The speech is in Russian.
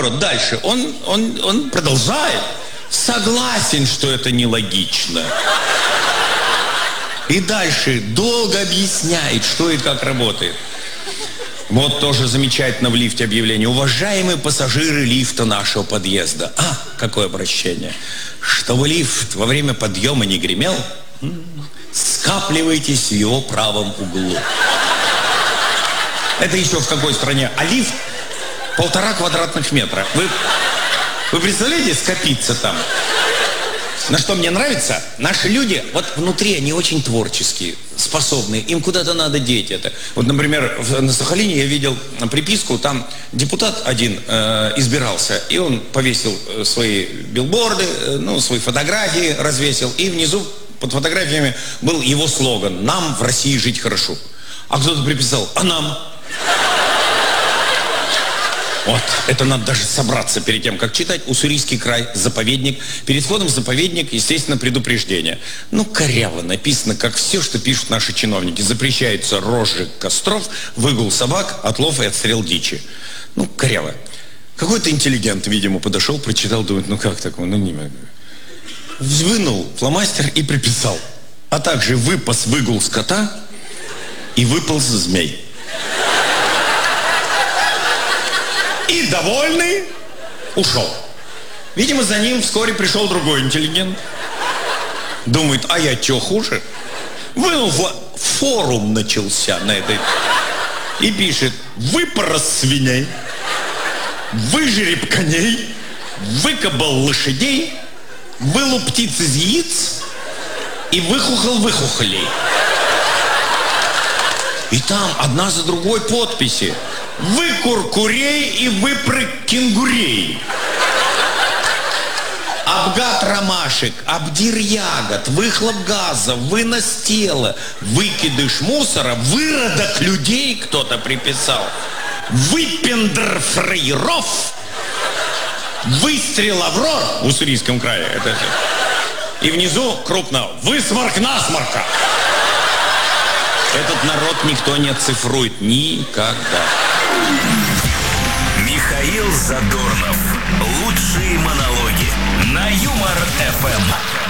наоборот, дальше. Он продолжает. Согласен, что это нелогично. И дальше долго объясняет, что и как работает. Вот тоже замечательно в лифте объявление. Уважаемые пассажиры лифта нашего подъезда. Какое обращение. Чтобы лифт во время подъема не гремел, скапливайтесь в его правом углу. Это еще в какой стране? А лифт 1,5 квадратных метра. Вы представляете, скопиться там? На что мне нравится? Наши люди, вот внутри они очень творческие, способные. Им куда-то надо деть это. Вот, например, на Сахалине я видел приписку, там депутат один избирался, и он повесил свои билборды, свои фотографии развесил, и внизу под фотографиями был его слоган: «Нам в России жить хорошо». А кто-то приписал: «А нам?» Вот, это надо даже собраться перед тем, как читать. Уссурийский край, заповедник. Перед входом в заповедник, естественно, предупреждение. Коряво написано, как все, что пишут наши чиновники. Запрещается розжиг костров, выгул собак, отлов и отстрел дичи. Коряво. Какой-то интеллигент, видимо, подошел, прочитал, думает, как такое, не могу. Вынул фломастер и приписал. А также выпас выгул скота и выполз змей. И, довольный, ушел. Видимо, за ним вскоре пришел другой интеллигент. Думает, а я что, хуже? Вынул форум начался на этой. И пишет: выпорос свиней, выжреб коней, выкабал лошадей, вылуп птиц из яиц и выхухол выхухолей. И там одна за другой подписи. Выкур курей и выпрыг кенгурей. Обгад ромашек, обдир ягод, выхлоп газа, вынос тела, выкидыш мусора, выродок людей кто-то приписал, выпендр фраеров, выстрел Аврор в Уссурийском крае. И внизу крупно: высморк насморка. Этот народ никто не оцифрует никогда. Михаил Задорнов. Лучшие монологи на Юмор ФМ.